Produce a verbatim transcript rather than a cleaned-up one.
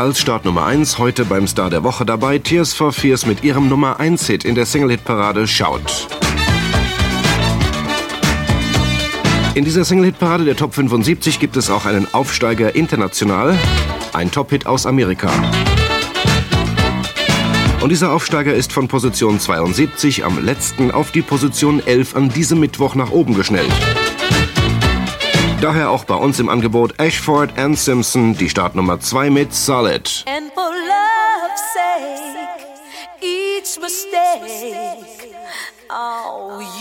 Als Start Nummer eins heute beim Star der Woche dabei Tears for Fears mit ihrem Nummer eins Hit in der Single-Hit-Parade Shout. In dieser Single-Hit-Parade der Top fünfundsiebzig gibt es auch einen Aufsteiger international, ein Top-Hit aus Amerika. Und dieser Aufsteiger ist von Position zweiundsiebzig am letzten auf die Position elf an diesem Mittwoch nach oben geschnellt. Daher auch bei uns im Angebot Ashford and Simpson, die Startnummer zwei mit Solid. And for love's sake, each mistake, oh,